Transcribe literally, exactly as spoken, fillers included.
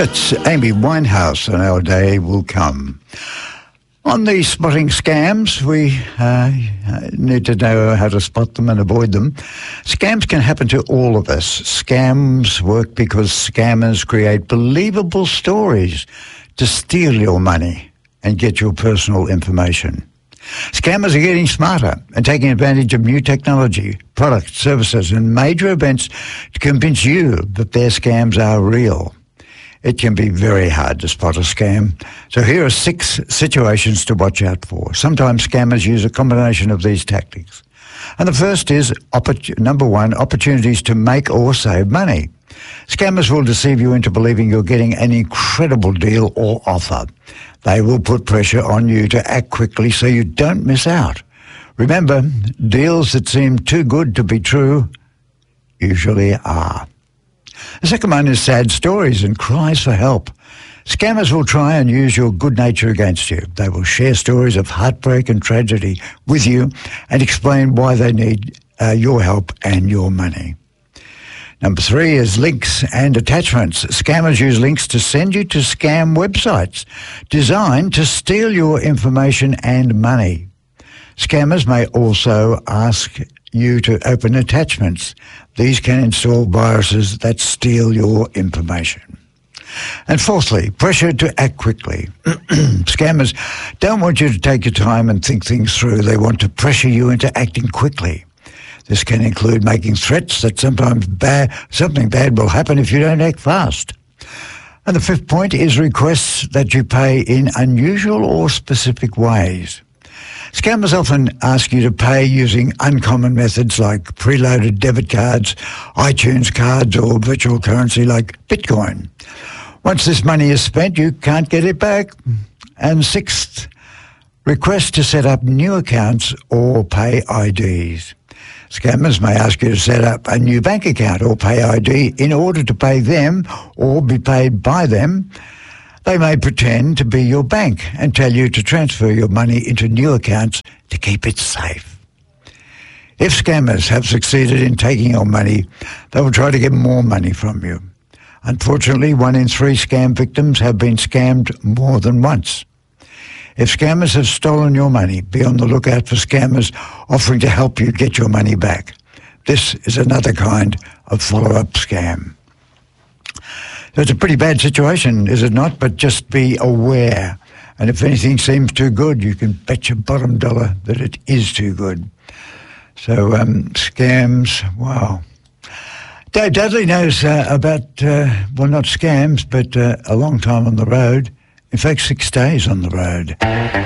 That's Amy Winehouse, and our day will come. On the spotting scams, we uh, need to know how to spot them and avoid them. Scams can happen to all of us. Scams work because scammers create believable stories to steal your money and get your personal information. Scammers are getting smarter and taking advantage of new technology, products, services, and major events to convince you that their scams are real. It can be very hard to spot a scam. So here are six situations to watch out for. Sometimes scammers use a combination of these tactics. And the first is, oppor- number one, opportunities to make or save money. Scammers will deceive you into believing you're getting an incredible deal or offer. They will put pressure on you to act quickly so you don't miss out. Remember, deals that seem too good to be true usually are. The second one is sad stories and cries for help. Scammers will try and use your good nature against you. They will share stories of heartbreak and tragedy with you and explain why they need uh, your help and your money. Number three is links and attachments. Scammers use links to send you to scam websites designed to steal your information and money. Scammers may also ask you to open attachments. These can install viruses that steal your information. And fourthly, pressure to act quickly. Scammers don't want you to take your time and think things through. They want to pressure you into acting quickly. This can include making threats that sometimes bad, something bad will happen if you don't act fast. And the fifth point is requests that you pay in unusual or specific ways. Scammers often ask you to pay using uncommon methods like preloaded debit cards, iTunes cards, or virtual currency like Bitcoin. Once this money is spent, you can't get it back. And sixth, request to set up new accounts or pay I Ds. Scammers may ask you to set up a new bank account or pay I D in order to pay them or be paid by them. They may pretend to be your bank and tell you to transfer your money into new accounts to keep it safe. If scammers have succeeded in taking your money, they will try to get more money from you. Unfortunately, one in three scam victims have been scammed more than once. If scammers have stolen your money, be on the lookout for scammers offering to help you get your money back. This is another kind of follow-up scam. So it's a pretty bad situation, is it not? But just be aware. And if anything seems too good, you can bet your bottom dollar that it is too good. So um, scams, wow. Dave Dudley knows uh, about, uh, well, not scams, but uh, a long time on the road. In fact, six days on the road.